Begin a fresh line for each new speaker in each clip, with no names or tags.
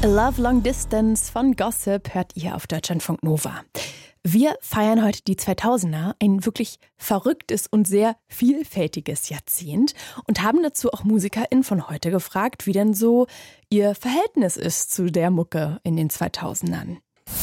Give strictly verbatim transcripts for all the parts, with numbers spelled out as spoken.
A Love Long Distance von Gossip hört ihr auf Deutschlandfunk Nova. Wir feiern heute die zweitausender, ein wirklich verrücktes und sehr vielfältiges Jahrzehnt und haben dazu auch MusikerInnen von heute gefragt, wie denn so ihr Verhältnis ist zu der Mucke in den zweitausendern.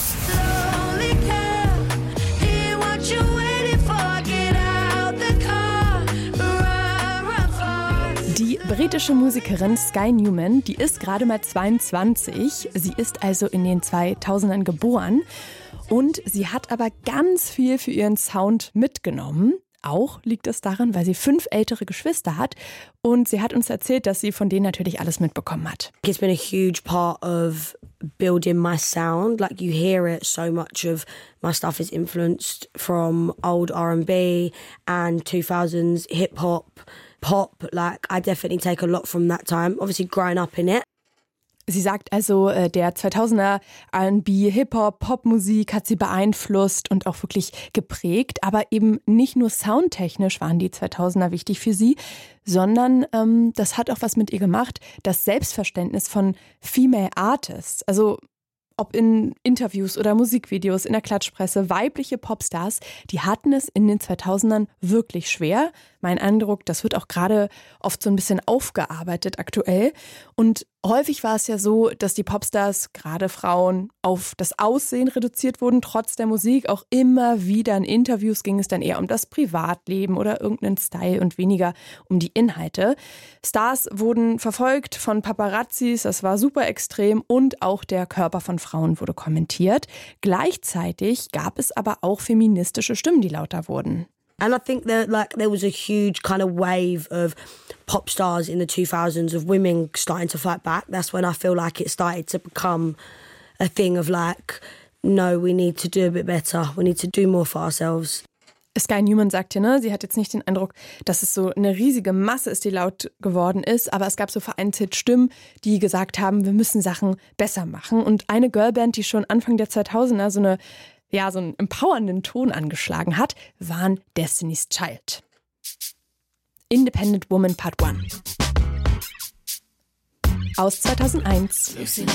Die britische Musikerin Sky Newman, die ist gerade mal zweiundzwanzig. Sie ist also in den zweitausendern geboren und sie hat aber ganz viel für ihren Sound mitgenommen. Auch liegt es daran, weil sie fünf ältere Geschwister hat und sie hat uns erzählt, dass sie von denen natürlich alles mitbekommen hat.
It's been a huge part of building my sound. Like you hear it, so much of my stuff is influenced from old R and B and two thousands hip hop. Pop, like I definitely take a lot from that time, obviously growing up in it.
Sie sagt also, der zweitausender R and B, Hip-Hop, Popmusik hat sie beeinflusst und auch wirklich geprägt, aber eben nicht nur soundtechnisch waren die zweitausender wichtig für sie, sondern ähm, das hat auch was mit ihr gemacht, das Selbstverständnis von Female Artists, also ob in Interviews oder Musikvideos, in der Klatschpresse, weibliche Popstars, die hatten es in den zweitausendern wirklich schwer. Mein Eindruck, das wird auch gerade oft so ein bisschen aufgearbeitet aktuell. Und häufig war es ja so, dass die Popstars, gerade Frauen, auf das Aussehen reduziert wurden, trotz der Musik. Auch immer wieder in Interviews ging es dann eher um das Privatleben oder irgendeinen Style und weniger um die Inhalte. Stars wurden verfolgt von Paparazzis, das war super extrem, und auch der Körper von Frauen wurde kommentiert. Gleichzeitig gab es aber auch feministische Stimmen, die lauter wurden.
And I think that like there was a huge kind of wave of pop stars in the two thousands of women starting to fight back. That's when I feel like it started to become a thing of like, no, we need to do a bit better. We need to do more for ourselves.
Sky Newman sagte, ne, sie hat jetzt nicht den Eindruck, dass es so eine riesige Masse ist, die laut geworden ist, aber es gab so vereinzelt Stimmen, die gesagt haben, wir müssen Sachen besser machen. Und eine Girlband, die schon Anfang der zweitausender so eine ja, so einen empowernden Ton angeschlagen hat, waren Destiny's Child. Independent Woman Part eins aus zweitausendeins.